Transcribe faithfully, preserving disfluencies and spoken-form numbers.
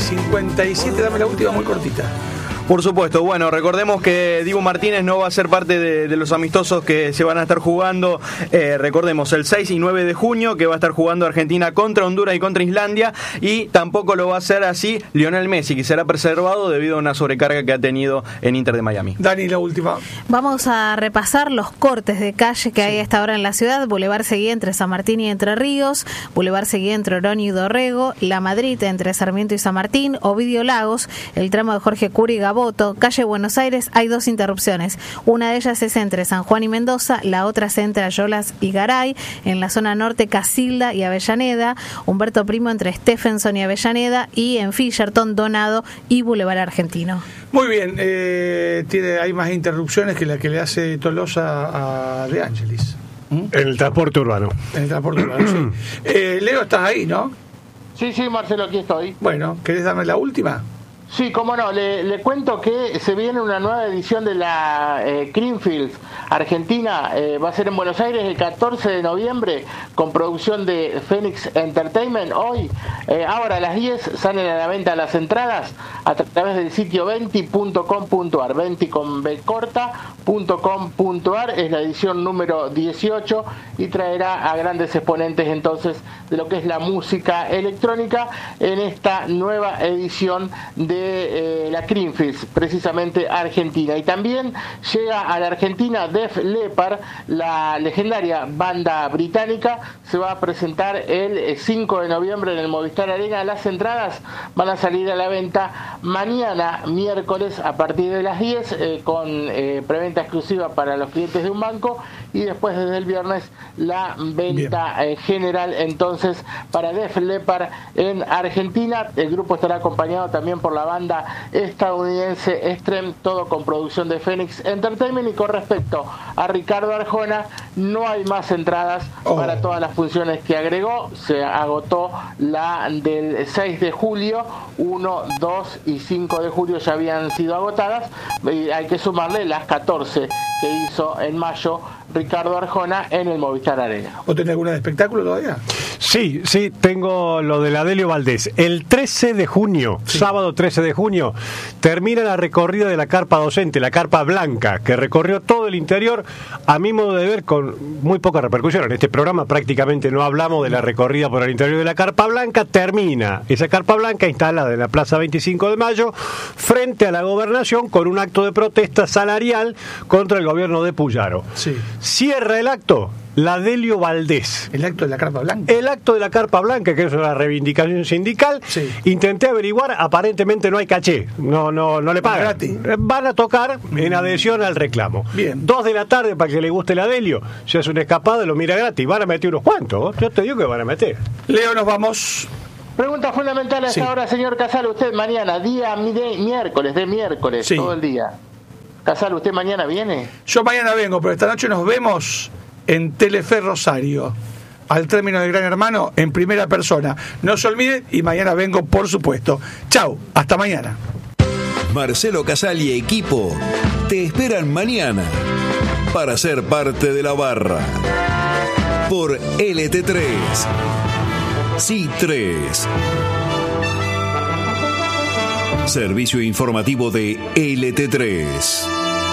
cincuenta y siete, dame la última muy cortita. Por supuesto, bueno, recordemos que Dibu Martínez no va a ser parte de, de los amistosos que se van a estar jugando, eh, recordemos, el seis y nueve de junio, que va a estar jugando Argentina contra Honduras y contra Islandia, y tampoco lo va a hacer así Lionel Messi, que será preservado debido a una sobrecarga que ha tenido en Inter de Miami. Dani, la última. Vamos a repasar los cortes de calle que sí. hay a esta hora en la ciudad. Boulevard Seguí entre San Martín y Entre Ríos, Boulevard Seguí entre Orón y Dorrego, La Madrid entre Sarmiento y San Martín, Ovidio Lagos, el tramo de Jorge Curi y Gabo, calle Buenos Aires, hay dos interrupciones. Una de ellas es entre San Juan y Mendoza, la otra es entre Ayolas y Garay. En la zona norte, Casilda y Avellaneda, Humberto Primo entre Stephenson y Avellaneda, y en Fisherton, Donado y Boulevard Argentino. Muy bien, eh, tiene, hay más interrupciones que la que le hace Tolosa a De Angelis. ¿Mm? En el transporte urbano. En el transporte urbano, sí. Eh, Leo, ¿estás ahí, no? Sí, sí, Marcelo, aquí estoy. Bueno, ¿querés darme la última? Sí, cómo no, le, le cuento que se viene una nueva edición de la eh, Creamfields Argentina, eh, va a ser en Buenos Aires el catorce de noviembre, con producción de Phoenix Entertainment. Hoy, eh, ahora a las diez, salen a la venta las entradas a través del sitio venti punto com punto ar, venti con B corta, punto com punto ar, es la edición número dieciocho y traerá a grandes exponentes entonces de lo que es la música electrónica en esta nueva edición de de eh, la Creamfields, precisamente Argentina. Y también llega a la Argentina Def Leppard, la legendaria banda británica. Se va a presentar el cinco de noviembre en el Movistar Arena. Las entradas van a salir a la venta mañana, miércoles, a partir de las diez, eh, con eh, preventa exclusiva para los clientes de un banco, y después desde el viernes la venta eh, general entonces para Def Leppard en Argentina. El grupo estará acompañado también por la banda estadounidense Extreme, todo con producción de Phoenix Entertainment. Y con respecto a Ricardo Arjona, no hay más entradas oh. para todas las funciones que agregó. Se agotó la del seis de julio, uno, dos y cinco de julio ya habían sido agotadas, y hay que sumarle las catorce que hizo en mayo Ricardo Arjona en el Movistar Arena. ¿O tenés alguna de espectáculo todavía? Sí, sí, tengo lo de Adelio Valdés. El trece de junio, sí. sábado trece de junio, termina la recorrida de la carpa docente, la carpa blanca, que recorrió todo el interior, a mi modo de ver, con muy poca repercusión. En este programa prácticamente no hablamos de la recorrida por el interior de la carpa blanca. Termina esa carpa blanca instalada en la Plaza veinticinco de mayo, frente a la Gobernación, con un acto de protesta salarial contra el gobierno de Puyaro. Sí. Cierra el acto la Adelio Valdés. ¿El acto de la carpa blanca? El acto de la carpa blanca, que es una reivindicación sindical. Sí. Intenté averiguar, aparentemente no hay caché, no no no le pagan. Gratis. Van a tocar en adhesión al reclamo. Bien. Dos de la tarde para que le guste el Adelio. Si es una escapada, lo mira gratis. Van a meter unos cuantos. Yo te digo que van a meter. Leo, nos vamos. Pregunta fundamental a esta sí. hora, señor Casal. Usted mañana, día de miércoles, de miércoles, sí. todo el día. Casal, ¿usted mañana viene? Yo mañana vengo, pero esta noche nos vemos en Telefe Rosario, al término del Gran Hermano, en primera persona. No se olviden, y mañana vengo, por supuesto. Chau, hasta mañana. Marcelo Casal y equipo te esperan mañana para ser parte de la barra por L T tres. Sí tres. Servicio informativo de L T tres.